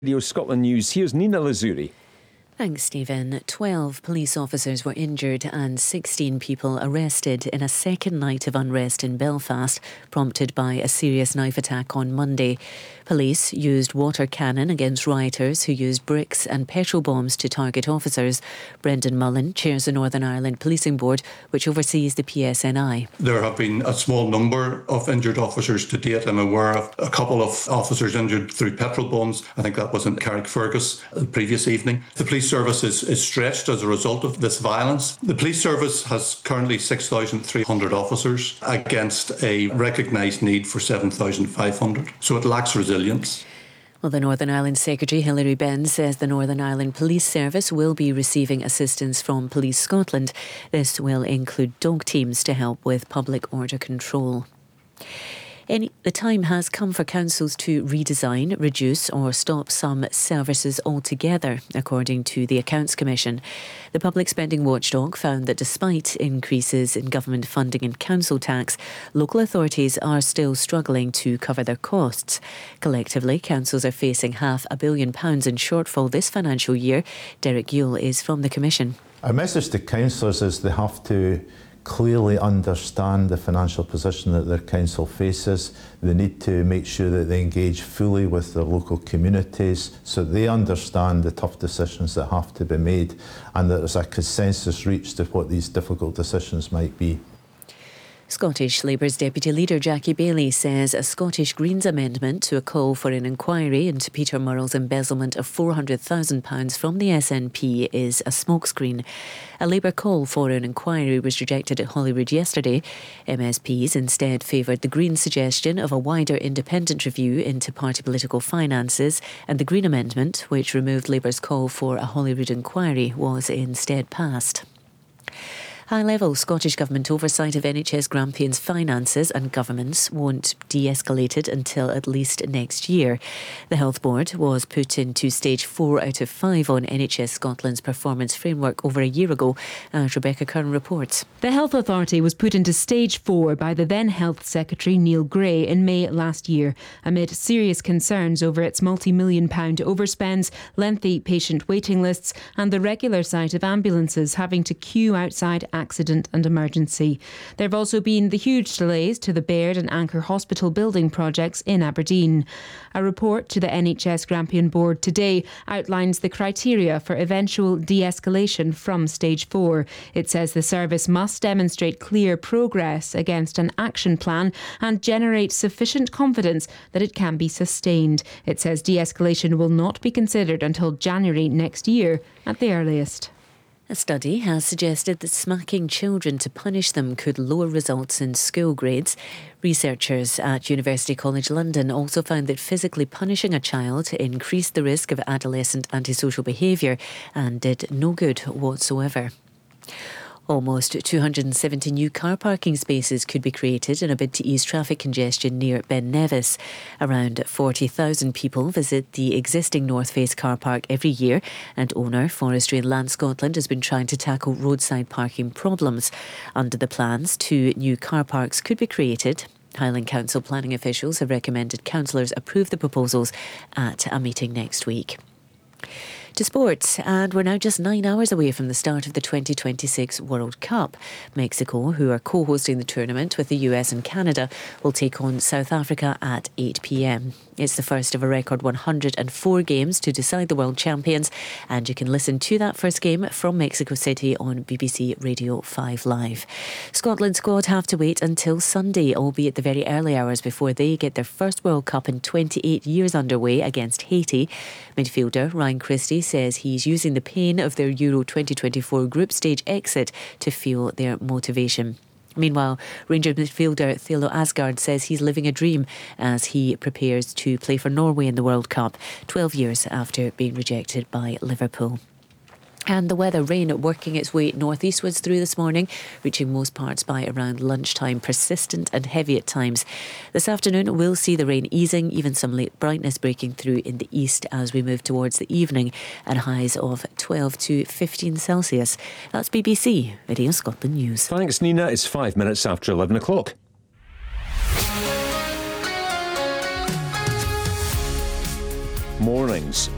Radio Scotland News, here's Nina Lazuri. Thanks, Stephen. 12 police officers were injured and 16 people arrested in a second night of unrest in Belfast, prompted by a serious knife attack on Monday. Police used water cannon against rioters who used bricks and petrol bombs to target officers. Brendan Mullen chairs the Northern Ireland Policing Board, which oversees the PSNI. There have been a small number of injured officers to date. I'm aware of a couple of officers injured through petrol bombs. I think that was in Carrickfergus the previous evening. The police service is stretched as a result of this violence. The police service has currently 6,300 officers against a recognised need for 7,500. So it lacks resilience. Well, the Northern Ireland Secretary Hilary Benn says the Northern Ireland Police Service will be receiving assistance from Police Scotland. This will include dog teams to help with public order control. The time has come for councils to redesign, reduce or stop some services altogether, according to the Accounts Commission. The Public Spending Watchdog found that despite increases in government funding and council tax, local authorities are still struggling to cover their costs. Collectively, councils are facing £500 million in shortfall this financial year. Derek Yule is from the Commission. Our message to councillors is they have to clearly understand the financial position that their council faces. They need to make sure that they engage fully with their local communities so they understand the tough decisions that have to be made and that there's a consensus reached of what these difficult decisions might be. Scottish Labour's Deputy Leader Jackie Baillie says a Scottish Greens amendment to a call for an inquiry into Peter Murrell's embezzlement of £400,000 from the SNP is a smokescreen. A Labour call for an inquiry was rejected at Holyrood yesterday. MSPs instead favoured the Greens' suggestion of a wider independent review into party political finances, and the Green amendment, which removed Labour's call for a Holyrood inquiry, was instead passed. High-level Scottish Government oversight of NHS Grampians' finances and governance won't de-escalated until at least next year. The Health Board was put into stage 4 out of 5 on NHS Scotland's performance framework over a year ago, as Rebecca Kern reports. The Health Authority was put into stage 4 by the then Health Secretary Neil Gray in May last year, amid serious concerns over its multi-million-pound overspends, lengthy patient waiting lists and the regular sight of ambulances having to queue outside accident and emergency. There have also been the huge delays to the Baird and Anchor Hospital building projects in Aberdeen. A report to the NHS Grampian Board today outlines the criteria for eventual de-escalation from stage 4. It says the service must demonstrate clear progress against an action plan and generate sufficient confidence that it can be sustained. It says de-escalation will not be considered until January next year at the earliest. A study has suggested that smacking children to punish them could lower results in school grades. Researchers at University College London also found that physically punishing a child increased the risk of adolescent antisocial behaviour and did no good whatsoever. Almost 270 new car parking spaces could be created in a bid to ease traffic congestion near Ben Nevis. Around 40,000 people visit the existing North Face car park every year, and owner Forestry and Land Scotland has been trying to tackle roadside parking problems. Under the plans, 2 new car parks could be created. Highland Council planning officials have recommended councillors approve the proposals at a meeting next week. To sports, and we're now just 9 hours away from the start of the 2026 World Cup. Mexico, who are co-hosting the tournament with the US and Canada, will take on South Africa at 8 p.m. It's the first of a record 104 games to decide the world champions, and you can listen to that first game from Mexico City on BBC Radio 5 Live. Scotland's squad have to wait until Sunday, albeit the very early hours, before they get their first World Cup in 28 years underway against Haiti. Midfielder Ryan Christie says he's using the pain of their Euro 2024 group stage exit to fuel their motivation. Meanwhile, Rangers midfielder Thilo Asgard says he's living a dream as he prepares to play for Norway in the World Cup, 12 years after being rejected by Liverpool. And the weather, rain working its way northeastwards through this morning, reaching most parts by around lunchtime, persistent and heavy at times. This afternoon we'll see the rain easing, even some late brightness breaking through in the east as we move towards the evening, and highs of 12 to 15 Celsius. That's BBC Radio Scotland News. Thanks, Nina. It's 5 minutes after 11 o'clock. Mornings.